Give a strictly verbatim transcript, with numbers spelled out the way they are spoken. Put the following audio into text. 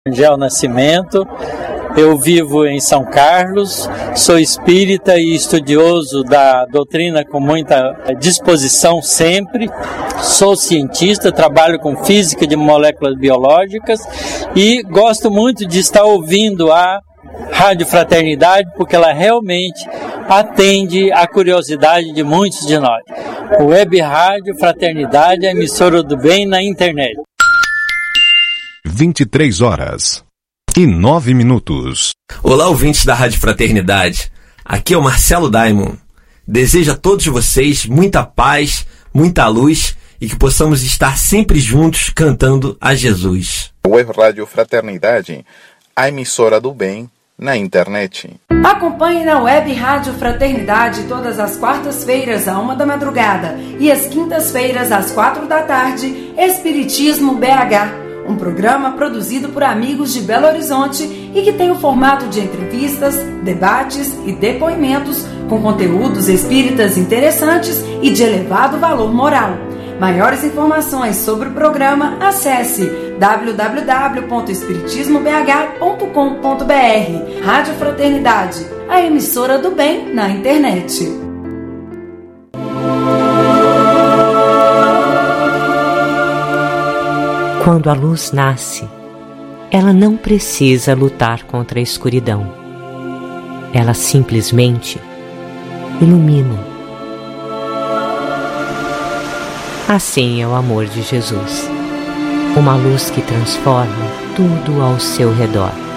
Angel Nascimento, eu vivo em São Carlos, sou espírita e estudioso da doutrina com muita disposição sempre, sou cientista, trabalho com física de moléculas biológicas e gosto muito de estar ouvindo a Rádio Fraternidade porque ela realmente atende à curiosidade de muitos de nós. O Web Rádio Fraternidade é a emissora do bem na internet. vinte e três horas e nove minutos. Olá, ouvintes da Rádio Fraternidade. Aqui é o Marcelo Daimon. Desejo a todos vocês muita paz, muita luz e que possamos estar sempre juntos cantando a Jesus. Web Rádio Fraternidade, a emissora do bem na internet. Acompanhe na Web Rádio Fraternidade todas as quartas-feiras à uma da madrugada e às quintas-feiras às quatro da tarde, Espiritismo B H. Um programa produzido por amigos de Belo Horizonte e que tem o formato de entrevistas, debates e depoimentos com conteúdos espíritas interessantes e de elevado valor moral. Maiores informações sobre o programa, acesse w w w ponto espiritismo b h ponto com ponto b r. Rádio Fraternidade, a emissora do bem na internet. Quando a luz nasce, ela não precisa lutar contra a escuridão. Ela simplesmente ilumina. Assim é o amor de Jesus, uma luz que transforma tudo ao seu redor.